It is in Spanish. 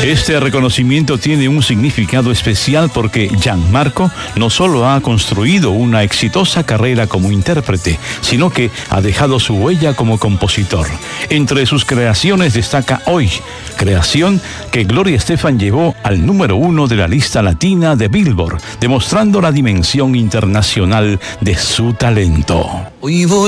Este reconocimiento tiene un significado especial porque Gianmarco no solo ha construido una exitosa carrera como intérprete, sino que ha dejado su huella como compositor. Entre sus creaciones destaca Hoy, creación que Gloria Estefan llevó al número 1 de la lista latina de Billboard, demostrando la dimensión internacional de su talento. Hoy voy